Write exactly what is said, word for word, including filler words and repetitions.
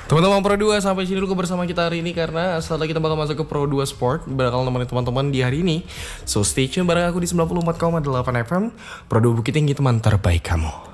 Teman-teman Pro dua, sampai sini dulu bersama kita hari ini, karena setelah kita bakal masuk ke Pro dua Sport, bakal nemenin teman-teman di hari ini. So stay tune bareng aku di sembilan puluh empat koma delapan F M Pro dua Bukit Tinggi, teman terbaik kamu.